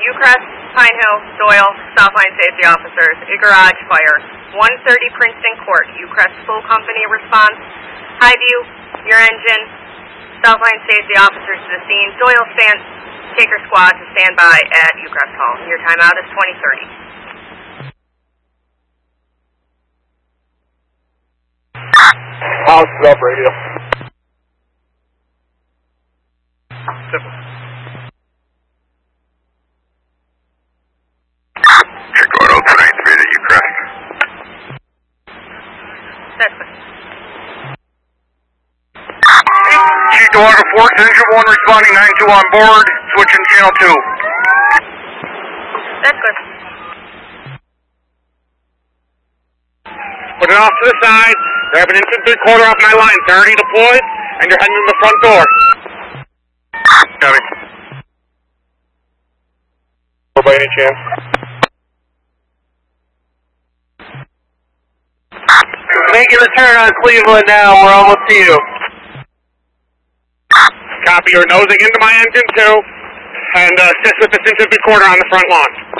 Ucrest, Pine Hill, Doyle, Southline Safety Officers, a garage fire. 130 Princeton Court, Ucrest Full Company response. Highview, your engine. Southline Safety Officers to the scene. Doyle Taker Squad to stand by at Ucrest Hall. Your timeout is 2030. House is up, radio. Simple. Chicago 23 to Ucrest. That's good. Chief to Water Force, Engine 1 responding 9-2 on board, switching channel 2. That's good. Put it off to the side, grab an inch and 3/4 off my line, 30 deployed, and you're heading in the front door. Copy. By any chance? Making the turn on Cleveland now, we're almost to you. Copy, you're nosing into my engine 2, and assist with this inch and 3/4 on the front launch.